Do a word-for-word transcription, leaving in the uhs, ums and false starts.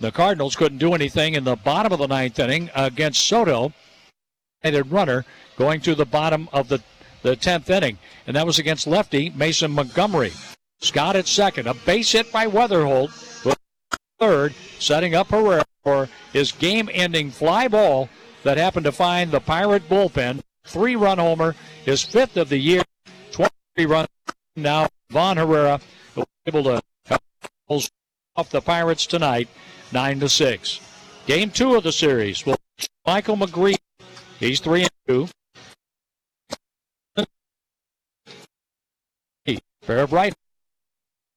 The Cardinals couldn't do anything in the bottom of the ninth inning against Soto. And a runner going to the bottom of the, the tenth inning. And that was against lefty Mason Montgomery. Scott at second. A base hit by Weatherholt. Third, setting up Herrera for his game-ending fly ball that happened to find the Pirate bullpen. Three-run homer, his fifth of the year. twenty-three runs. Now Vaughn Herrera will be able to help off the Pirates tonight, nine to six. Game two of the series will be Michael McGree. He's three and two. Pair of right